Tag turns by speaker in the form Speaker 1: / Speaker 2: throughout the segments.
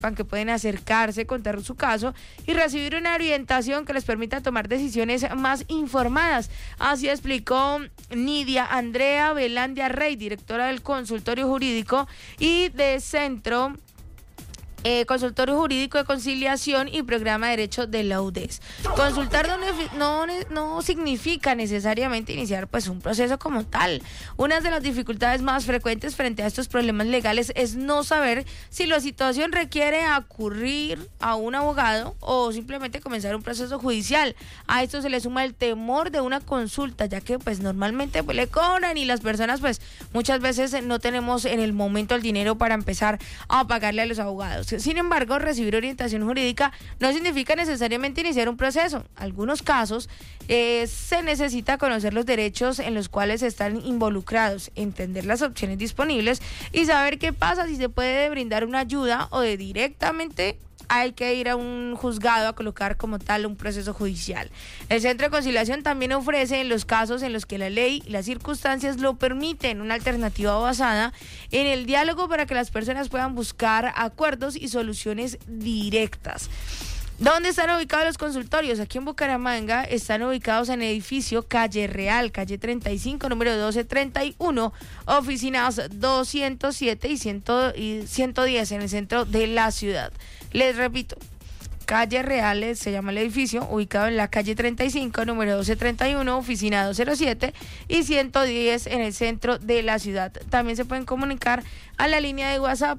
Speaker 1: que pueden acercarse, contar su caso y recibir una orientación que les permita tomar decisiones más informadas. Así explicó Nidia Andrea Velandia Rey, directora del Consultorio Jurídico y de Centro Consultorio Jurídico de Conciliación y Programa de Derecho de la UDES. Consultar no significa necesariamente iniciar pues un proceso como tal. Una de las dificultades más frecuentes frente a estos problemas legales es no saber si la situación requiere acudir a un abogado o simplemente comenzar un proceso judicial. A esto se le suma el temor de una consulta, ya que pues normalmente pues le cobran y las personas pues muchas veces no tenemos en el momento el dinero para empezar a pagarle a los abogados. Sin embargo, recibir orientación jurídica no significa necesariamente iniciar un proceso. En algunos casos se necesita conocer los derechos en los cuales están involucrados, entender las opciones disponibles y saber qué pasa si se puede brindar una ayuda o de directamente hay que ir a un juzgado a colocar como tal un proceso judicial. El Centro de Conciliación también ofrece, en los casos en los que la ley y las circunstancias lo permiten, una alternativa basada en el diálogo para que las personas puedan buscar acuerdos y soluciones directas. ¿Dónde están ubicados los consultorios? Aquí en Bucaramanga están ubicados en el edificio Calle Real, calle 35, número 1231, oficinas 207 y 110 en el centro de la ciudad. Les repito, Calle Real se llama el edificio, ubicado en la calle 35, número 1231, oficina 207 y 110 en el centro de la ciudad. También se pueden comunicar a la línea de WhatsApp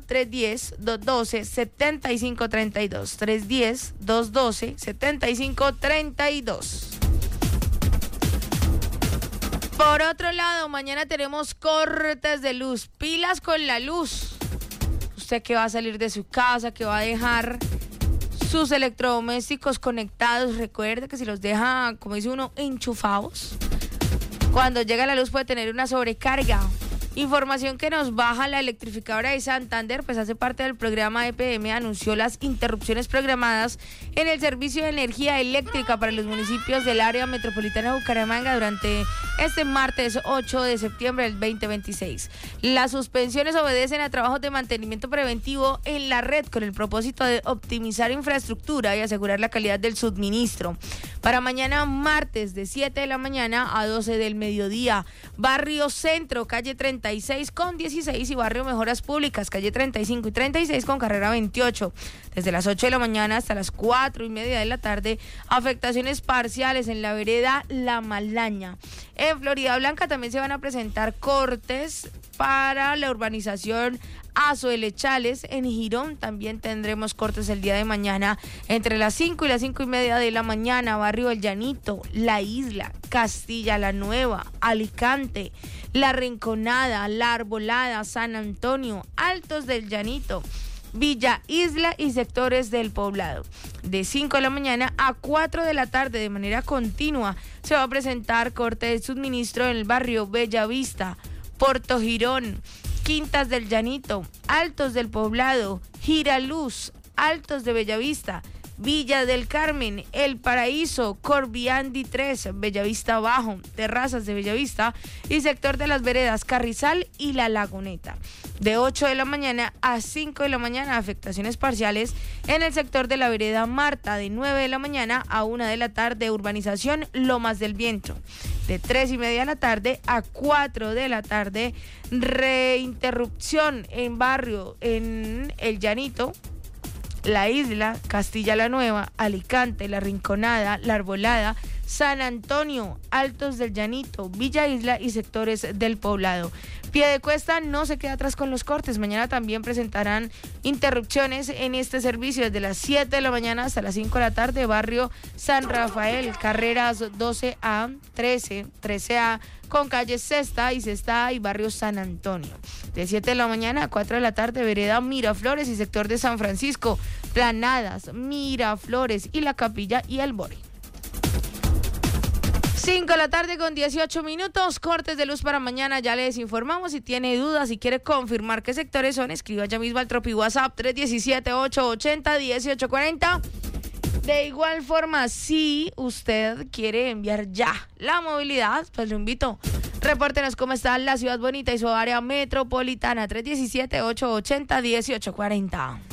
Speaker 1: 310-212-7532, 310-212-7532. Por otro lado, mañana tenemos cortes de luz, pilas con la luz. Usted que va a salir de su casa, que va a dejar sus electrodomésticos conectados, recuerde que si los deja, como dice uno, enchufados, cuando llega la luz puede tener una sobrecarga. Información que nos baja la electrificadora de Santander, pues hace parte del programa EPM, anunció las interrupciones programadas en el servicio de energía eléctrica para los municipios del área metropolitana de Bucaramanga durante este martes 8 de septiembre del 2026. Las suspensiones obedecen a trabajos de mantenimiento preventivo en la red con el propósito de optimizar infraestructura y asegurar la calidad del suministro. Para mañana martes de 7 de la mañana a 12 del mediodía, Barrio Centro, calle 36 con 16 y Barrio Mejoras Públicas, calle 35 y 36 con carrera 28. Desde las 8 de la mañana hasta las 4:30 de la tarde, afectaciones parciales en la vereda La Malaña. En Florida Blanca también se van a presentar cortes para la urbanización Azo de Lechales. En Girón también tendremos cortes el día de mañana entre las 5 y las 5:30 de la mañana. Barrio El Llanito, La Isla, Castilla la Nueva, Alicante, La Rinconada, La Arbolada, San Antonio, Altos del Llanito, Villa Isla y sectores del Poblado. De 5 de la mañana a 4 de la tarde de manera continua se va a presentar corte de suministro en el barrio Bellavista, Puerto Girón, Quintas del Llanito, Altos del Poblado, Giraluz, Altos de Bellavista, Villa del Carmen, El Paraíso, Corbiandi 3, Bellavista Bajo, Terrazas de Bellavista y sector de las veredas Carrizal y La Laguneta. De 8 de la mañana a 5 de la mañana, afectaciones parciales en el sector de la vereda Marta. De 9 de la mañana a 1 de la tarde, urbanización Lomas del Viento. De 3:30 de la tarde a 4 de la tarde, reinterrupción en barrio en El Llanito, La Isla, Castilla la Nueva, Alicante, La Rinconada, La Arbolada, San Antonio, Altos del Llanito, Villa Isla y sectores del Poblado. Piedecuesta no se queda atrás con los cortes. Mañana también presentarán interrupciones en este servicio desde las 7 de la mañana hasta las 5 de la tarde. Barrio San Rafael, carreras 12A, 13A, con calle Sexta y Barrio San Antonio. De 7 de la mañana a 4 de la tarde, vereda Miraflores y sector de San Francisco, Planadas, Miraflores y La Capilla y El Bore. 5 de la tarde con 18 minutos, cortes de luz para mañana, ya les informamos. Si tiene dudas, si quiere confirmar qué sectores son, escriba ya mismo al Tropi WhatsApp 317-880-1840. De igual forma, si usted quiere enviar ya la movilidad, pues lo invito. Repórtenos cómo está la ciudad bonita y su área metropolitana, 317-880-1840.